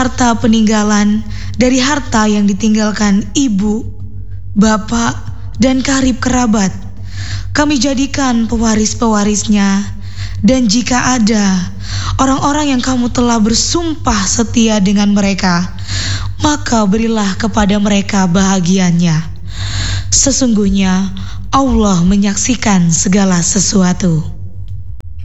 harta peninggalan dari harta yang ditinggalkan ibu, bapak, dan karib kerabat. Kami jadikan pewaris-pewarisnya, dan jika ada orang-orang yang kamu telah bersumpah setia dengan mereka, maka berilah kepada mereka bahagiannya. Sesungguhnya Allah menyaksikan segala sesuatu.